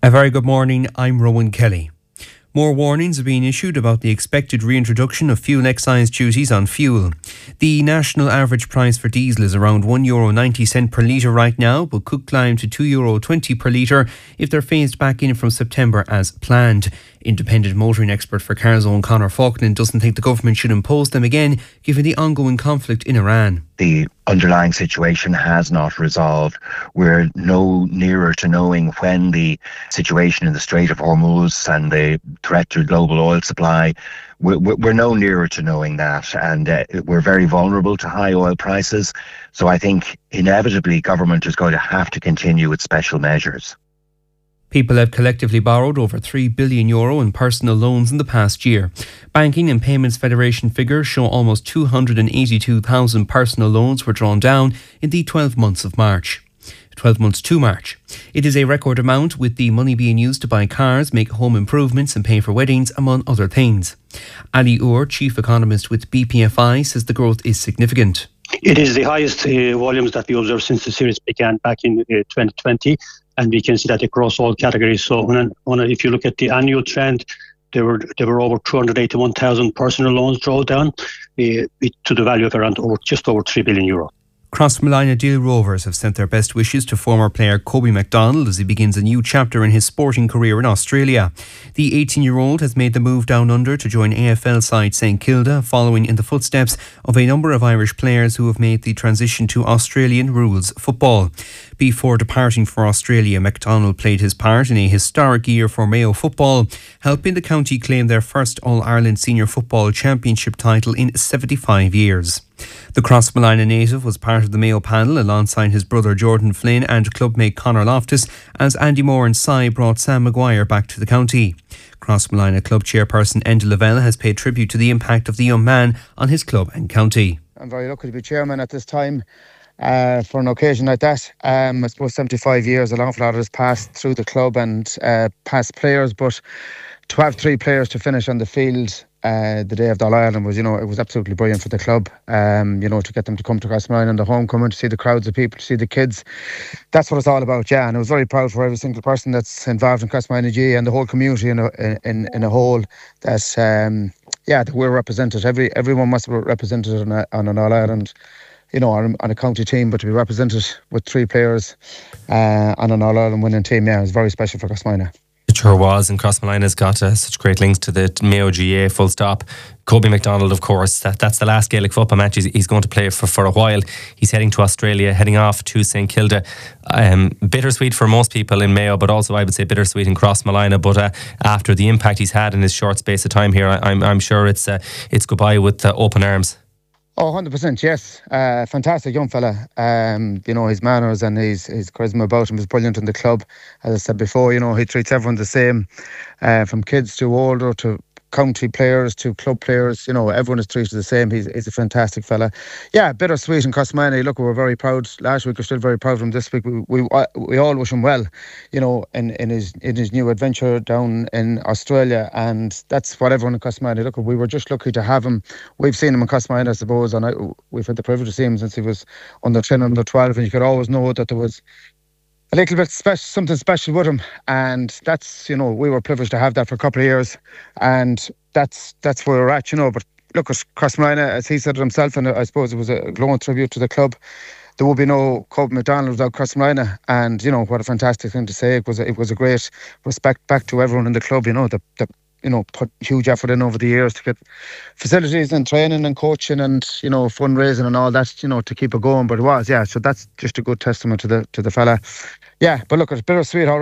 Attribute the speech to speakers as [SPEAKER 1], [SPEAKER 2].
[SPEAKER 1] A very good morning, I'm Rowan Kelly. More warnings are being issued about the expected reintroduction of fuel excise duties on fuel. The national average price for diesel is around €1.90 per litre right now, but could climb to €2.20 per litre if they're phased back in from September as planned. Independent motoring expert for Carzone Conor Faulkner doesn't think the government should impose them again, given the ongoing conflict in Iran.
[SPEAKER 2] The underlying situation has not resolved. We're no nearer to knowing when the situation in the Strait of Hormuz and the threat to global oil supply, we're no nearer to knowing that. And we're very vulnerable to high oil prices. So I think inevitably government is going to have to continue with special measures.
[SPEAKER 1] People have collectively borrowed over €3 billion in personal loans in the past year. Banking and Payments Federation figures show almost 282,000 personal loans were drawn down in the 12 months to March. It is a record amount, with the money being used to buy cars, make home improvements and pay for weddings, among other things. Ali Ur, chief economist with BPFI, says the growth is significant.
[SPEAKER 3] It is the highest volumes that we observed since the series began back in 2020. And we can see that across all categories. So if you look at the annual trend, there were over 281,000 personal loans drawn down to the value of around just over €3 billion.
[SPEAKER 1] Crossmolina Deal Rovers have sent their best wishes to former player Kobe McDonald as he begins a new chapter in his sporting career in Australia. The 18-year-old has made the move down under to join AFL side St Kilda, following in the footsteps of a number of Irish players who have made the transition to Australian rules football. Before departing for Australia, McDonald played his part in a historic year for Mayo football, helping the county claim their first All-Ireland Senior Football Championship title in 75 years. The Crossmolina native was part of the Mayo panel alongside his brother Jordan Flynn and clubmate Conor Loftus, as Andy Moore and Cy brought Sam Maguire back to the county. Crossmolina club chairperson Enda Lavelle has paid tribute to the impact of the young man on his club and county.
[SPEAKER 4] I'm very lucky to be chairman at this time for an occasion like that. I suppose 75 years, an awful lot has passed through the club and past players, but to have three players to finish on the field the day of the All-Ireland was, it was absolutely brilliant for the club. To get them to come to Crossmolina and the homecoming, to see the crowds of people, to see the kids. That's what it's all about, yeah. And I was very proud for every single person that's involved in Crossmolina G and the whole community in a whole, that that we're represented. Everyone must be represented on an All-Ireland, on a county team, but to be represented with three players on an All-Ireland winning team, it was very special for Crossmolina.
[SPEAKER 5] It sure was, and Crossmolina's got such great links to the Mayo GA, full stop. Kobe McDonald, of course, that's the last Gaelic football match he's going to play for a while. He's heading to Australia, heading off to St Kilda. Bittersweet for most people in Mayo, but also I would say bittersweet in Crossmolina. But after the impact he's had in his short space of time here, I'm sure it's goodbye with open arms.
[SPEAKER 4] Oh, 100%, yes. Fantastic young fella. His manners and his charisma about him was brilliant in the club. As I said before, he treats everyone the same, from kids to older to county players to club players. Everyone is treated the same. He's a fantastic fella. Yeah, bittersweet in Crossmolina. Look, we were very proud last week. We're still very proud of him this week. We all wish him well, in his new adventure down in Australia, and that's what everyone in Crossmolina. Look, we were just lucky to have him. We've seen him in Crossmolina, I suppose, and we've had the privilege to see him since he was under 10, under 12, and you could always know that there was a little bit something special with him, and that's, we were privileged to have that for a couple of years, and that's where we're at, But look, at Crossmolina, as he said it himself, and I suppose it was a glowing tribute to the club, there would be no Kobe McDonald without Crossmolina, and what a fantastic thing to say. It was a great respect back to everyone in the club, put huge effort in over the years to get facilities and training and coaching and fundraising and all that, to keep it going. But it was, so that's just a good testament to the fella. Yeah, but look, it's bittersweet.